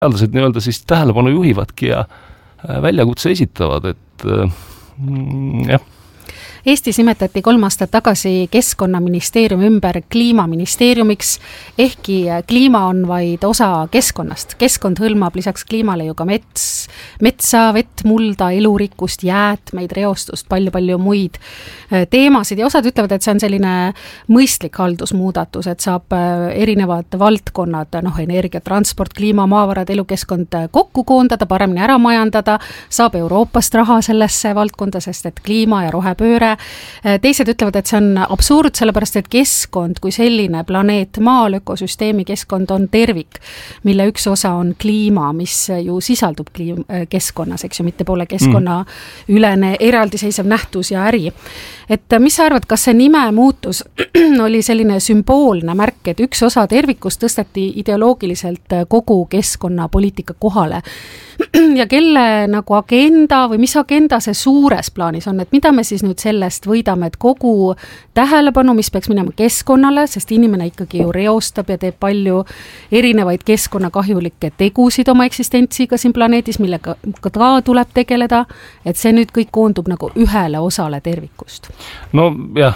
teadlased nii-öelda siis tähelepanu juhivadki ja väljakutse esitavad, et jah. Eestis nimetati 3 aastat tagasi Keskkonnaministeeriumi ümber Kliimaministeeriumiks, ehkki kliima on vaid osa keskkonnast. Keskkond hõlmab lisaks kliimale ju ka metsa, vett, mulda, elurikkust, jäätmeid, reostust, palju muid teemasid ja osad ütlevad, et see on selline mõistlik haldusmuudatus, et saab erinevad valdkonnad, energia, transport, kliima, maavarad, elukeskkond kokku koondada, paremini ära majandada, saab Euroopast raha sellesse valdkonda, sest et kliima ja rohepööre. Teised ütlevad, et see on absurd, sellepärast et keskkond kui selline planeet Maal, ökosüsteemi keskkond on tervik, mille üks osa on kliima, mis ju sisaldub keskkonnas, eks ju, mitte pole keskkonna ülene eraldiseisev nähtus ja äri. Et mis sa arvad, kas see nime muutus oli selline sümboolne märk, et üks osa tervikust tõsteti ideoloogiliselt kogu keskkonnapoliitika kohale ja kelle nagu agenda või mis agenda see suures plaanis on, et mida me siis nüüd sellest võidame, et kogu tähelepanu, mis peaks minema keskkonnale, sest inimene ikkagi ju reostab ja teeb palju erinevaid keskkonnakahjulikke tegusid oma eksistentsiga siin planeedis, millega ka tuleb tegeleda, et see nüüd kõik koondub nagu ühele osale tervikust. No jah,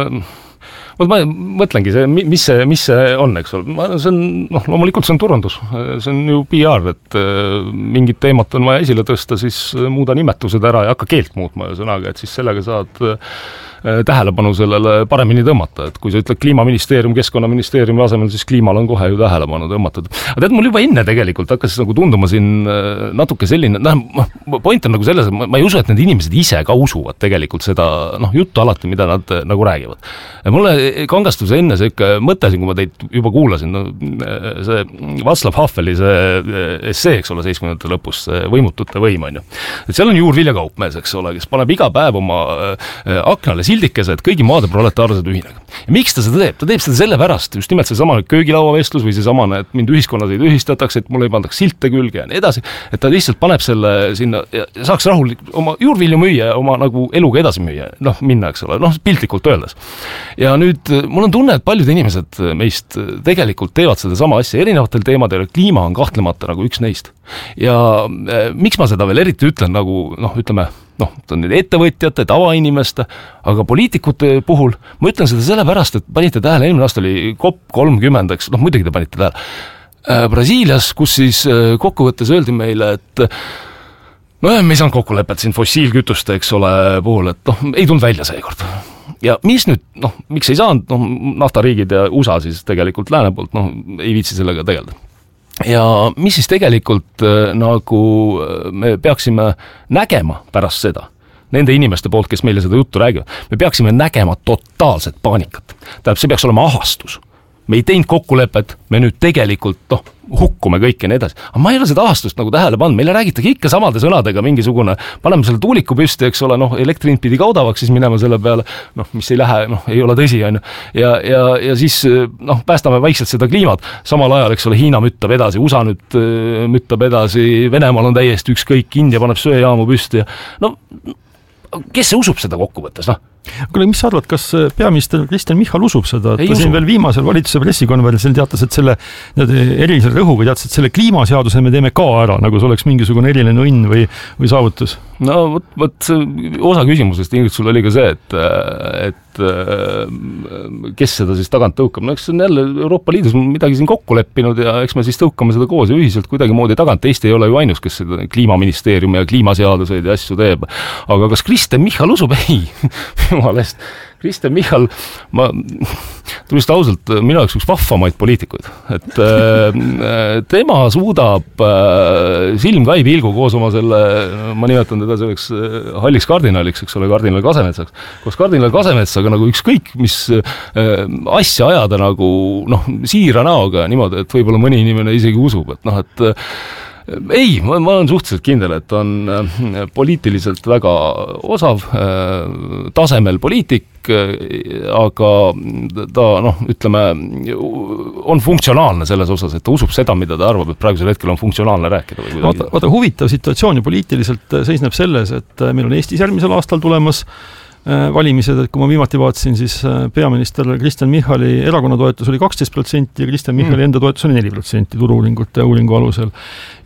ma mõtlengi, mis see on, eks ole. See on, loomulikult see on turundus, see on ju PR, et mingid teemat on vaja esile tõsta, siis muuda nimetused ära ja hakka keelt muutma sõnaga, et siis sellega saad tähelepanu sellele paremini tõmmata, et kui sa ütled Kliimaministeerium, Keskkonnaministeeriumi asemel, siis kliimal on kohe ju tähelepanu tõmmatud. Aga tead, mul juba enne tegelikult hakkas nagu tunduma siin natuke selline, point on nagu selles, et ma ei usu, et need inimesed ise ka usuvad tegelikult seda juttu alati, mida nad nagu räägivad. Mulle kangastus enne see mõte siin, kui ma teid juba kuulasin, see Václav Haveli see essee, eks ole, 70. lõpus, võimutute võim, on ju. Et seal on juurviljakaup-mees, eks ole, kes paneb iga päev oma aknale sildikese, et kõigi maade proletaarsed ühinega. Ja miks ta seda teeb? Ta teeb seda sellepärast, just nimelt see samane köögilauavestlus või see samane, et mind ühiskonnas ei ühistatakse, et mulle ei pandaks silte külge ja nii edasi, et ta lihtsalt paneb selle sinna ja saaks rahulik oma juurvilju müüa, oma nagu eluga edasi müüa, minna, eks ole, piltlikult öeldes. Ja nüüd mul on tunne, et paljud inimesed meist tegelikult teevad seda sama asja erinevatel teemadel ja kliima on kahtlemata nagu üks neist. Ja miks ma seda veel eriti ütlen nagu, ütleme, ta on nüüd ettevõtjate, tavainimeste, aga poliitikute puhul ma ütlen seda sellepärast, et panite tähele, eelmine aasta oli COP30, eks, muidugi te panite tähele, Brasiilias, kus siis kokkuvõttes öeldi meile, et me ei saanud kokkulepet siin fossiilkütuste, eks ole, puhul, et ei tulnud välja seekord. Ja mis nüüd, miks ei saanud, naftariigid ja USA siis tegelikult lääne poolt, ei viitsi sellega tegeleda. Ja mis siis tegelikult nagu me peaksime nägema pärast seda, nende inimeste poolt, kes meile seda juttu räägivad, me peaksime nägema totaalset paanikat. Tähendab, see peaks olema ahastus. Me ei teinud kokkulepet, me nüüd tegelikult hukkume kõik ja nii edasi. Aga ma ei ole seda ahastust nagu tähele pannud, meile räägitakse ikka samade sõnadega mingisugune, paneme selle tuuliku püsti, eks ole, elektrin pidi kaudavaks, siis minema selle peale, mis ei lähe, ei ole tõsi, on ju. Ja siis päästame vaikselt seda kliimat, samal ajal, eks ole, Hiina müttab edasi, USA nüüd müttab edasi, Venemaal on täiesti ükskõik, India paneb söejaamu püsti ja kes see usub seda kokkuvõttes, Kuule, mis sa arvad, kas peaminister Kristen Michal usub seda? Ta siin veel viimasel valitsuse pressikonverentsil teatas, et selle erilise rõhuga teatas, et selle kliimaseaduse me teeme ka ära, nagu see oleks mingisugune eriline õnn või saavutus. No võt osa küsimusest tegelikult sul oli ka see, et kes seda siis tagant tõukab. No eks on jälle Euroopa Liidus midagi siin kokku leppinud ja eks me siis tõukame seda koos ja ühiselt kuidagi moodi tagant. Eesti ei ole ju ainus, kes seda kliimaministeeriumi ja kliimaseaduseid ja asju teeb. Aga kas Kristen Michal usub? Ei, jumalest. Kristen Michal, ma tulist ausalt, minu jaoks üks vahvamaid poliitikuid, et tema suudab silm kai pilgu koos oma selle, ma nimetan teda selleks halliks kardinaliks, eks ole, kardinal Kasemetsaks, koos kardinal Kasemetsaga nagu ükskõik, mis asja ajada nagu siira näoga niimoodi, et võib-olla mõni inimene isegi usub, et ei, ma olen suhteliselt kindel, et on poliitiliselt väga osav, tasemel poliitik, aga ta, ütleme, on funktsionaalne selles osas, et ta usub seda, mida ta arvab, et praegusel hetkel on funktsionaalne rääkida. Vaata, huvitav situatsioon ju poliitiliselt seisneb selles, et meil on Eestis järgmisel aastal tulemas valimised, et kui ma viimati vaatasin, siis peaminister Kristen Michali erakonna toetus oli 12% ja Kristen Michali enda toetus oli 4% turu-uuringute uuringu alusel.